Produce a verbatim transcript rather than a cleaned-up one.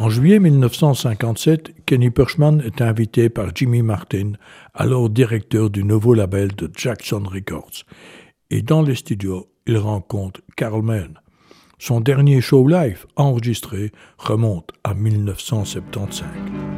En juillet mille neuf cent cinquante-sept, Kenny Perchman est invité par Jimmy Martin, alors directeur du nouveau label de Jackson Records. Et dans les studios, il rencontre Carl Mann. Son dernier show live enregistré remonte à mille neuf cent soixante-quinze.